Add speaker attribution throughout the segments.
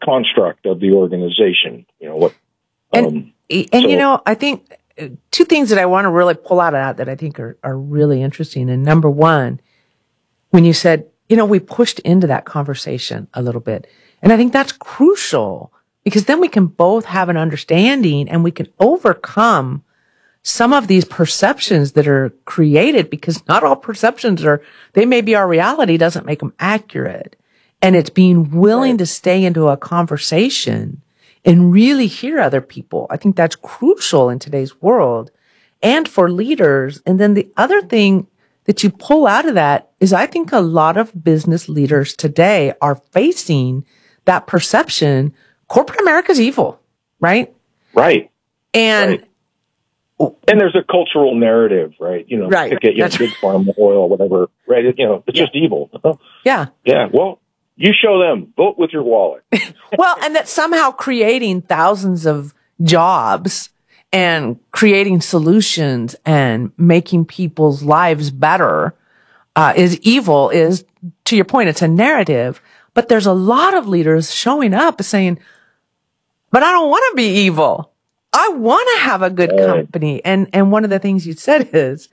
Speaker 1: construct of the organization.
Speaker 2: I think two things that I want to really pull out of that I think are really interesting. And number one, when you said, we pushed into that conversation a little bit. And I think that's crucial because then we can both have an understanding and we can overcome some of these perceptions that are created, because not all perceptions they may be our reality, doesn't make them accurate. And it's being willing to stay into a conversation and really hear other people. I think that's crucial in today's world and for leaders. And then the other thing that you pull out of that is I think a lot of business leaders today are facing that perception. Corporate America's evil, right?
Speaker 1: Right.
Speaker 2: And
Speaker 1: there's a cultural narrative, right? Big pharma, oil, whatever, right? It's just evil.
Speaker 2: Yeah.
Speaker 1: Yeah. Well, you show them. Vote with your wallet.
Speaker 2: Well, and that somehow creating thousands of jobs and creating solutions and making people's lives better is evil. Is, to your point, it's a narrative. But there's a lot of leaders showing up saying, "But I don't want to be evil. I want to have a good company." And one of the things you said is,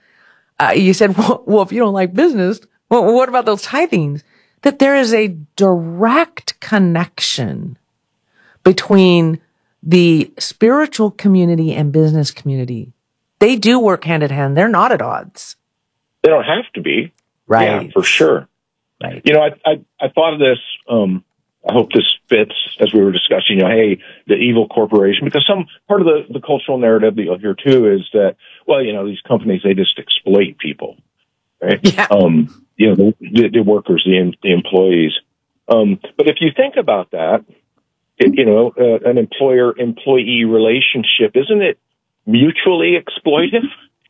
Speaker 2: well, if you don't like business, well, what about those tithings? That there is a direct connection between the spiritual community and business community. They do work hand in hand. They're not at odds.
Speaker 1: They don't have to be.
Speaker 2: Right.
Speaker 1: Yeah, for sure.
Speaker 2: Right.
Speaker 1: I thought of this, I hope this fits as we were discussing, hey, the evil corporation, because some part of the cultural narrative that you'll hear too is that, well, these companies, they just exploit people, right?
Speaker 2: Yeah.
Speaker 1: The workers, the employees. But if you think about that, an employer-employee relationship, isn't it mutually exploitive?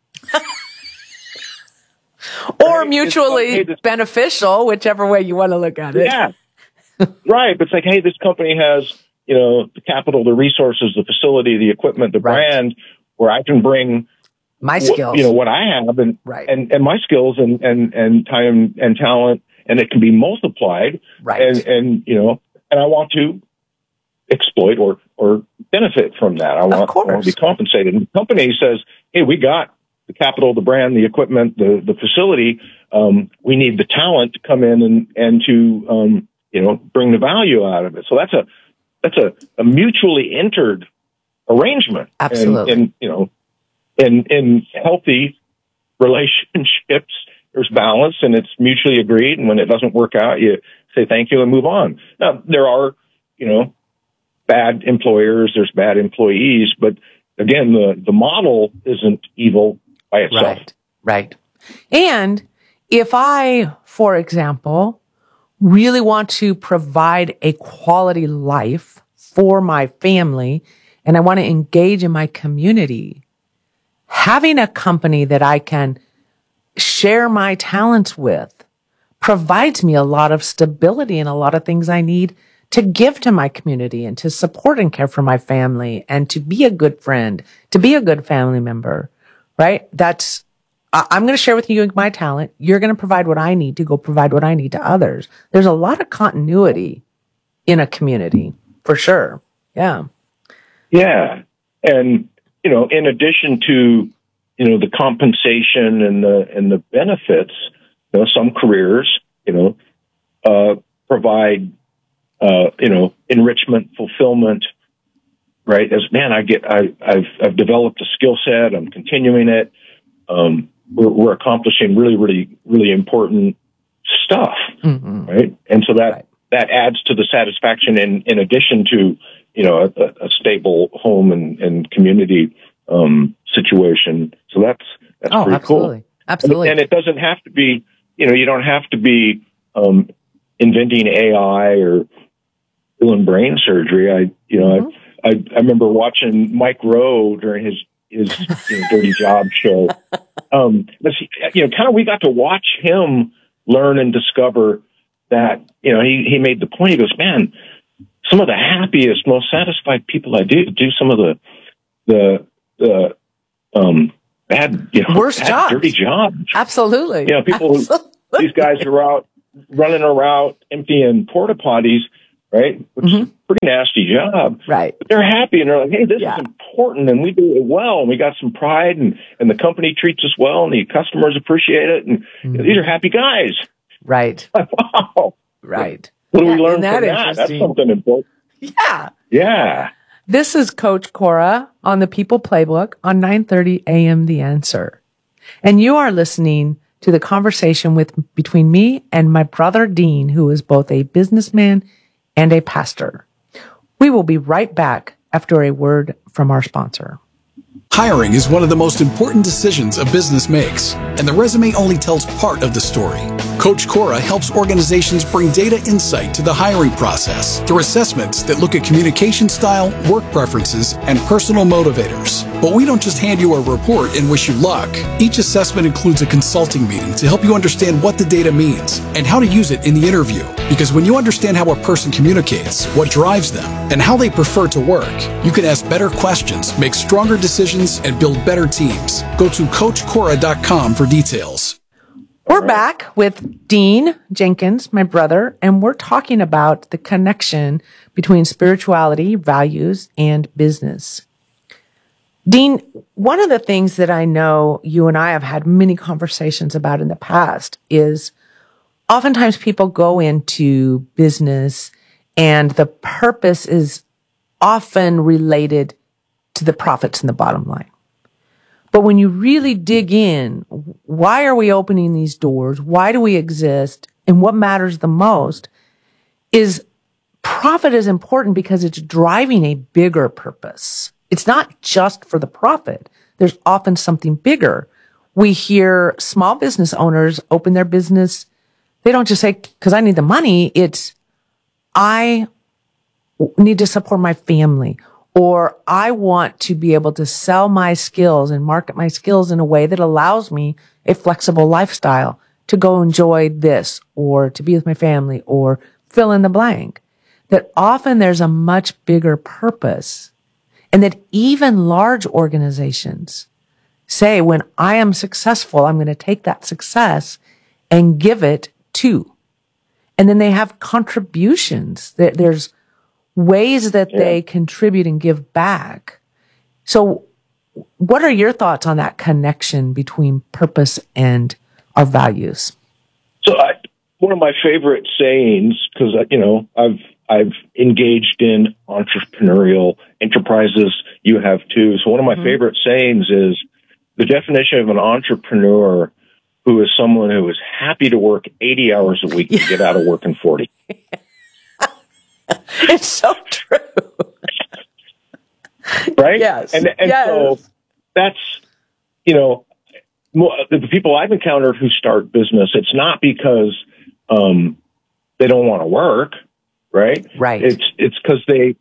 Speaker 2: Or mutually beneficial, whichever way you want to look at it.
Speaker 1: Yeah. Right. But it's like, hey, this company has, the capital, the resources, the facility, the equipment, the brand, where I can bring
Speaker 2: my skills,
Speaker 1: what I have and my skills and time and talent, and it can be multiplied.
Speaker 2: Right.
Speaker 1: And I want to exploit or benefit from that. I want to be compensated. And the company says, hey, we got the capital, the brand, the equipment, the facility. We need the talent to come in and to, bring the value out of it. So that's a mutually entered arrangement.
Speaker 2: Absolutely.
Speaker 1: And in healthy relationships, there's balance and it's mutually agreed. And when it doesn't work out, you say thank you and move on. Now, there are, bad employers, there's bad employees, but again, the model isn't evil by itself.
Speaker 2: Right. And if I, for example, really want to provide a quality life for my family and I want to engage in my community, having a company that I can share my talents with provides me a lot of stability and a lot of things I need to give to my community and to support and care for my family and to be a good friend, to be a good family member, right? I'm going to share with you my talent. You're going to provide what I need to go provide what I need to others. There's a lot of continuity in a community for sure. Yeah.
Speaker 1: Yeah. And, in addition to, the compensation and the benefits, some careers, provide, enrichment, fulfillment, right? I've developed a skill set. I'm continuing it. We're accomplishing really, really, really important stuff, right? And so that adds to the satisfaction in addition to, a stable home and community, situation. So that's pretty
Speaker 2: absolutely.
Speaker 1: cool.
Speaker 2: Absolutely.
Speaker 1: And it doesn't have to be, you don't have to be, inventing AI or doing brain surgery. I remember watching Mike Rowe during his Dirty Job show. We got to watch him learn and discover that, he made the point. He goes, man, some of the happiest, most satisfied people I do some of the bad,
Speaker 2: worst jobs,
Speaker 1: dirty jobs.
Speaker 2: Absolutely.
Speaker 1: These guys are out running around emptying porta potties. right? Which is a pretty nasty job.
Speaker 2: Right.
Speaker 1: But they're happy and they're like, hey, this is important and we do it well and we got some pride and the company treats us well and the customers appreciate it. And you know, these are happy guys.
Speaker 2: Right.
Speaker 1: Wow.
Speaker 2: Right.
Speaker 1: What do we learn from that? That's something important.
Speaker 2: Yeah.
Speaker 1: Yeah.
Speaker 2: This is Coach Cora on the People Playbook on 9:30 a.m. The Answer. And you are listening to the conversation between me and my brother Dean, who is both a businessman and a pastor. We will be right back after a word from our sponsor.
Speaker 3: Hiring is one of the most important decisions a business makes, and the resume only tells part of the story. Coach Cora helps organizations bring data insight to the hiring process through assessments that look at communication style, work preferences, and personal motivators. But we don't just hand you a report and wish you luck. Each assessment includes a consulting meeting to help you understand what the data means and how to use it in the interview. Because when you understand how a person communicates, what drives them, and how they prefer to work, you can ask better questions, make stronger decisions, and build better teams. Go to CoachCora.com for details.
Speaker 2: We're back with Dean Jenkins, my brother, and we're talking about the connection between spirituality, values, and business. Dean, one of the things that I know you and I have had many conversations about in the past is oftentimes people go into business and the purpose is often related to the profits and the bottom line. But when you really dig in, why are we opening these doors? Why do we exist? And what matters the most is profit is important because it's driving a bigger purpose. It's not just for the profit. There's often something bigger. We hear small business owners open their business. They don't just say, because I need the money. It's, I need to support my family. Or I want to be able to sell my skills and market my skills in a way that allows me a flexible lifestyle to go enjoy this or to be with my family or fill in the blank. That often there's a much bigger purpose and that even large organizations say, when I am successful, I'm going to take that success and give it to. And then they have contributions. There's ways that they contribute and give back. So what are your thoughts on that connection between purpose and our values?
Speaker 1: So one of my favorite sayings, because, I've engaged in entrepreneurial enterprises. You have too. So one of my favorite sayings is the definition of an entrepreneur who is someone who is happy to work 80 hours a week to get out of work in 40.
Speaker 2: It's so true.
Speaker 1: Right?
Speaker 2: Yes.
Speaker 1: And so that's, the people I've encountered who start business, it's not because they don't want to work, right?
Speaker 2: Right.
Speaker 1: It's because they,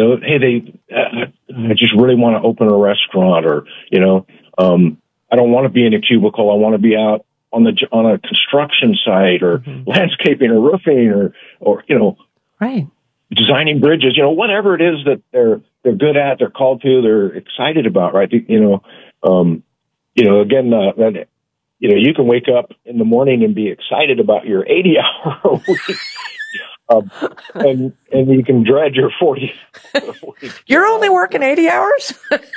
Speaker 1: I just really want to open a restaurant or, I don't want to be in a cubicle. I want to be out on a construction site or landscaping or roofing or
Speaker 2: right.
Speaker 1: designing bridges, whatever it is that they're good at, they're called to, they're excited about, right? You can wake up in the morning and be excited about your 80-hour a week, and you can dread your 40.
Speaker 2: You're only working 80 hours?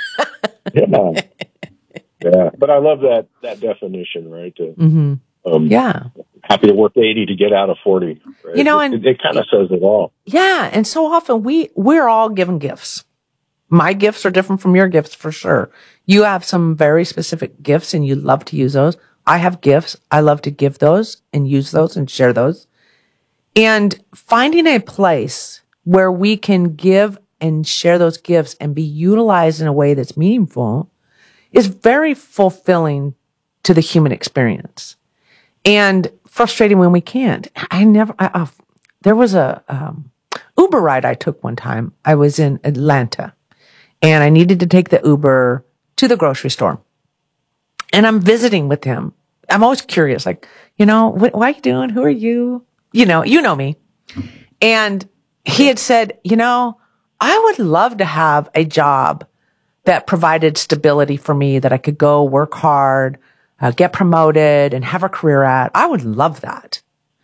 Speaker 1: Yeah. But I love that definition, right? Happy to work 80 to get out of 40. Right? It kind of says it all.
Speaker 2: Yeah. And so often we're all given gifts. My gifts are different from your gifts for sure. You have some very specific gifts and you love to use those. I have gifts. I love to give those and use those and share those. And finding a place where we can give and share those gifts and be utilized in a way that's meaningful is very fulfilling to the human experience and frustrating when we can't. There was a Uber ride I took one time. I was in Atlanta and I needed to take the Uber to the grocery store. And I'm visiting with him. I'm always curious, like, what are you doing? Who are you? You know me. And he had said, I would love to have a job that provided stability for me, that I could go work hard, get promoted and have a career at. I would love that.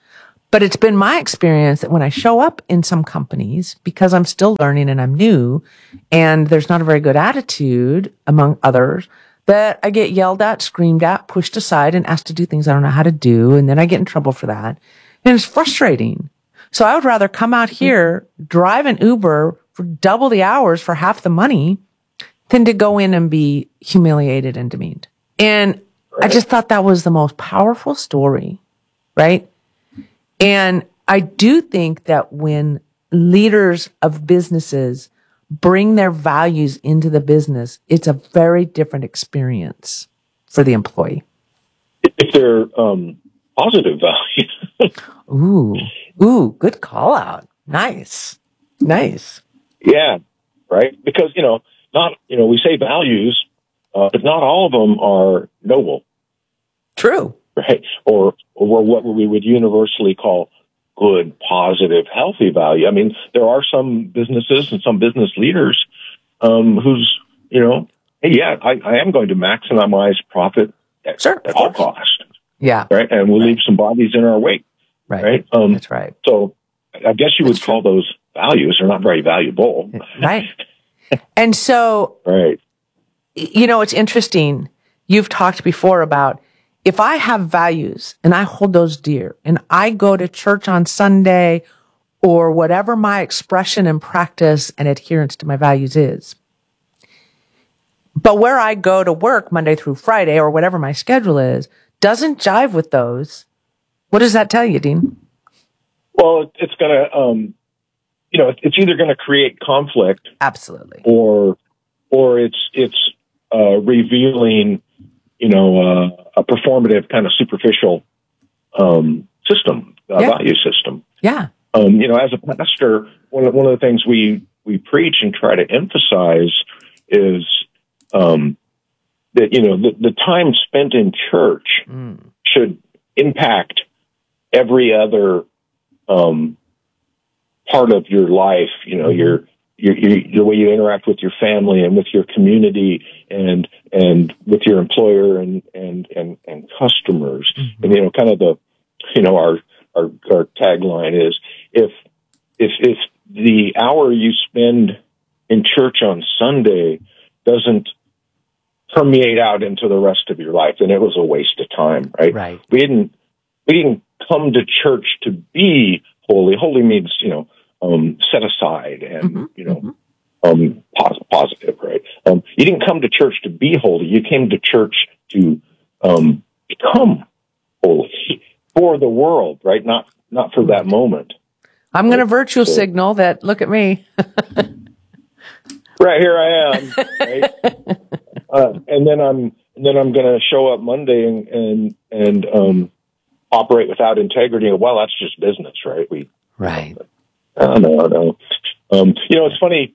Speaker 2: But it's been my experience that when I show up in some companies, because I'm still learning and I'm new, and there's not a very good attitude among others, that I get yelled at, screamed at, pushed aside, and asked to do things I don't know how to do. And then I get in trouble for that. And it's frustrating. So I would rather come out here, drive an Uber for double the hours for half the money than to go in and be humiliated and demeaned. And I just thought that was the most powerful story, right? And I do think that when leaders of businesses bring their values into the business, it's a very different experience for the employee.
Speaker 1: If they're positive values.
Speaker 2: Ooh, good call out. Nice.
Speaker 1: Yeah, right. Because, we say values, but not all of them are noble.
Speaker 2: True.
Speaker 1: Right. Or what we would universally call good, positive, healthy value. I mean, there are some businesses and some business leaders who's, hey, yeah, I am going to maximize profit at all cost.
Speaker 2: Yeah.
Speaker 1: Right. And we'll leave some bodies in our wake.
Speaker 2: Right. That's right.
Speaker 1: So I guess you would call those values. They're not very valuable.
Speaker 2: Right. And so,
Speaker 1: right.
Speaker 2: It's interesting. You've talked before about if I have values and I hold those dear and I go to church on Sunday or whatever my expression and practice and adherence to my values is, but where I go to work Monday through Friday or whatever my schedule is doesn't jive with those, what does that tell you, Dean?
Speaker 1: Well, it's going to, it's either going to create conflict.
Speaker 2: Absolutely.
Speaker 1: Or it's revealing, a performative kind of superficial system, value system.
Speaker 2: Yeah.
Speaker 1: As a pastor, one of the things we preach and try to emphasize is that the time spent in church should impact every other part of your life. Your the way you interact with your family and with your community and with your employer and customers. Mm-hmm. And kind of our tagline is if the hour you spend in church on Sunday doesn't permeate out into the rest of your life, then it was a waste of time, right?
Speaker 2: Right.
Speaker 1: We didn't come to church to be holy. Holy means set aside and positive, right? You didn't come to church to be holy. You came to church to become holy for the world, right? Not for that moment.
Speaker 2: I'm going to virtue signal that. Look at me.
Speaker 1: Right, here I am. Right? and then I'm going to show up Monday and operate without integrity. Well, that's just business, right?
Speaker 2: Right.
Speaker 1: No. It's funny.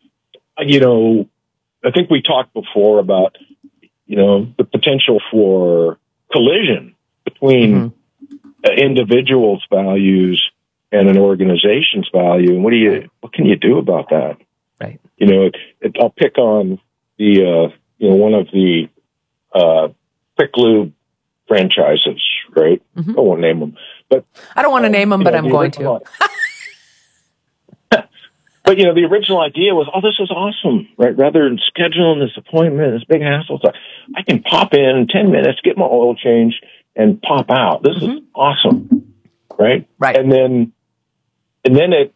Speaker 1: I think we talked before about the potential for collision between individuals' values and an organization's value. And what can you do about that?
Speaker 2: Right.
Speaker 1: I'll pick on the one of the Quick Lube franchises, right? I won't name them, but
Speaker 2: I don't want to name them, but I'm going to.
Speaker 1: But the original idea was, this is awesome, right? Rather than scheduling this appointment, this big hassle, it's like, I can pop in 10 minutes, get my oil changed, and pop out. This is awesome, right?
Speaker 2: Right.
Speaker 1: And then it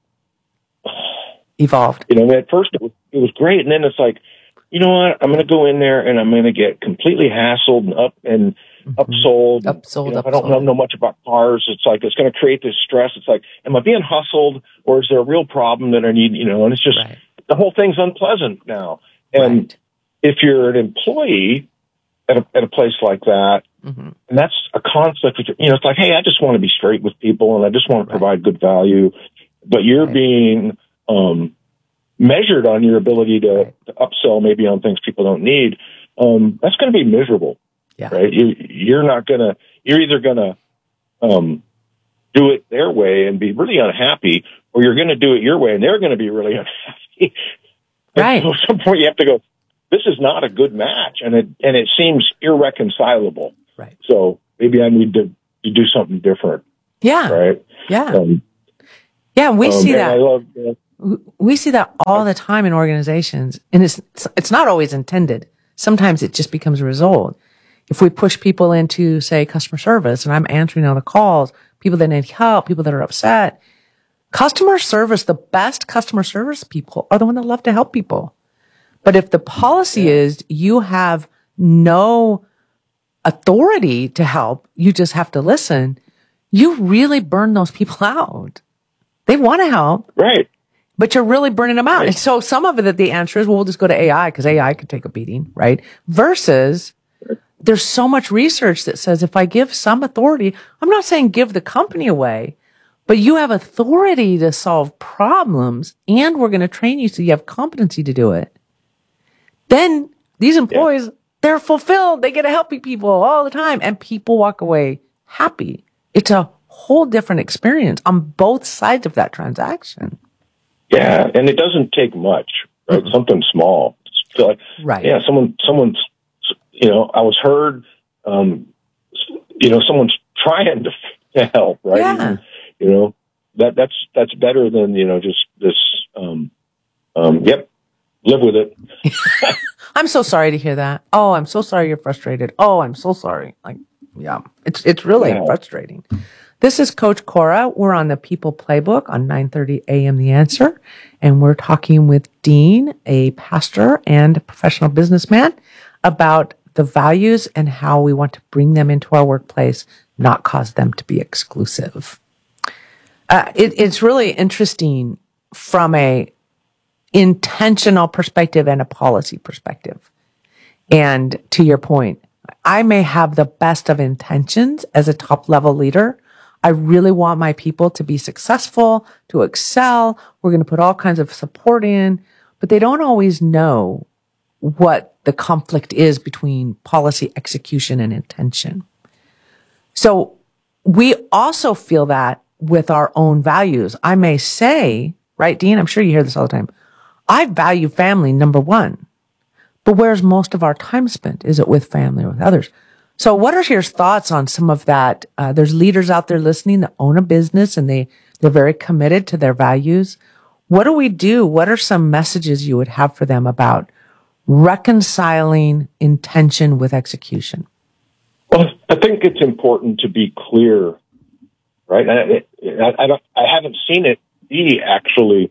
Speaker 2: evolved.
Speaker 1: At first it was great, and then it's like, you know what? I'm going to go in there and I'm going to get completely hassled and upsold. I don't know much about cars. It's like, it's going to create this stress. It's like, am I being hustled or is there a real problem that I need, and it's just, the whole thing's unpleasant now. And if you're an employee at a place like that, and that's a conflict, it's like, hey, I just want to be straight with people and I just want to provide good value, but you're being, measured on your ability to upsell maybe on things people don't need. That's going to be miserable.
Speaker 2: Yeah.
Speaker 1: Right. You're either going to, do it their way and be really unhappy, or you're going to do it your way and they're going to be really unhappy.
Speaker 2: Right.
Speaker 1: So at some point you have to go, this is not a good match. And it seems irreconcilable.
Speaker 2: Right.
Speaker 1: So maybe I need to do something different.
Speaker 2: Yeah.
Speaker 1: Right.
Speaker 2: Yeah. Yeah. We see that.
Speaker 1: I love
Speaker 2: we see that all the time in organizations, and it's not always intended. Sometimes it just becomes a result. If we push people into, say, customer service, and I'm answering all the calls, people that need help, people that are upset, customer service, the best customer service people are the ones that love to help people. But if the policy is you have no authority to help, you just have to listen, you really burn those people out. They want to help.
Speaker 1: Right.
Speaker 2: But you're really burning them out.
Speaker 1: Right.
Speaker 2: And so some of it, the answer is, well, we'll just go to AI because AI can take a beating, right? Versus there's so much research that says if I give some authority, I'm not saying give the company away, but you have authority to solve problems and we're going to train you so you have competency to do it. Then these employees, they're fulfilled. They get to helping people all the time and people walk away happy. It's a whole different experience on both sides of that transaction.
Speaker 1: Yeah. And it doesn't take much, right? Mm-hmm. Something small. So like,
Speaker 2: right.
Speaker 1: Yeah. Someone's, I was heard, someone's trying to help, right?
Speaker 2: Yeah.
Speaker 1: Even, that's better than, just this, live with it.
Speaker 2: I'm so sorry to hear that. Oh, I'm so sorry you're frustrated. Oh, I'm so sorry. It's really frustrating. This is Coach Cora. We're on the People Playbook on 9:30 a.m. The Answer, and we're talking with Dean, a pastor and professional businessman, about the values and how we want to bring them into our workplace, not cause them to be exclusive. It's really interesting from a intentional perspective and a policy perspective. And to your point, I may have the best of intentions as a top level leader. I really want my people to be successful, to excel. We're going to put all kinds of support in, but they don't always know what the conflict is between policy execution and intention. So we also feel that with our own values. I may say, right, Dean, I'm sure you hear this all the time, I value family, number one. But where's most of our time spent? Is it with family or with others? So what are your thoughts on some of that? There's leaders out there listening that own a business and they're very committed to their values. What do we do? What are some messages you would have for them about reconciling intention with execution?
Speaker 1: Well, I think it's important to be clear, right? I haven't seen it be actually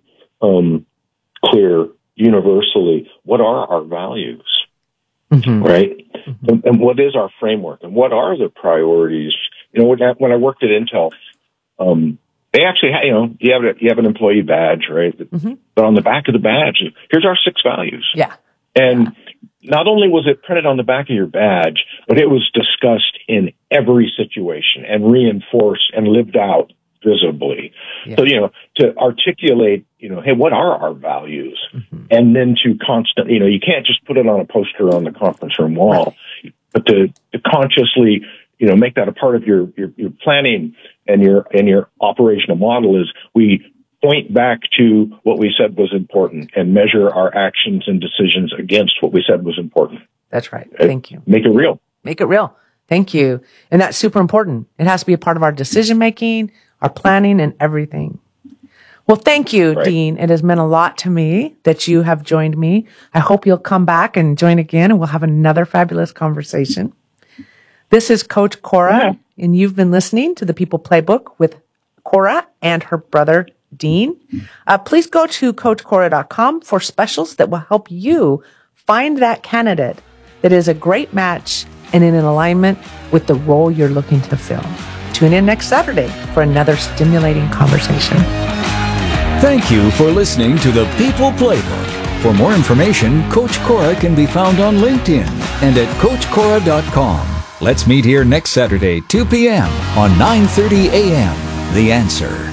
Speaker 1: clear universally. What are our values, right? Mm-hmm. And what is our framework? And what are the priorities? When I worked at Intel, they actually had, you have an employee badge, right? Mm-hmm. But on the back of the badge, here's our 6 values.
Speaker 2: Yeah.
Speaker 1: And not only was it printed on the back of your badge, but it was discussed in every situation and reinforced and lived out visibly. Yeah. So, to articulate, hey, what are our values? Mm-hmm. And then to you can't just put it on a poster on the conference room wall, right. But to consciously, make that a part of your planning and your operational model is we point back to what we said was important and measure our actions and decisions against what we said was important.
Speaker 2: That's right. Thank you.
Speaker 1: Make it real.
Speaker 2: Make it real. Thank you. And that's super important. It has to be a part of our decision making, our planning, and everything. Well, thank you, right. Dean. It has meant a lot to me that you have joined me. I hope you'll come back and join again, and we'll have another fabulous conversation. This is Coach Cora, and you've been listening to the People Playbook with Cora and her brother, Dean. Please go to CoachCora.com for specials that will help you find that candidate that is a great match and in alignment with the role you're looking to fill. Tune in next Saturday for another stimulating conversation.
Speaker 4: Thank you for listening to the People Playbook. For more information, Coach Cora can be found on LinkedIn and at CoachCora.com. Let's meet here next Saturday, 2 p.m. on 9:30 a.m. The Answer.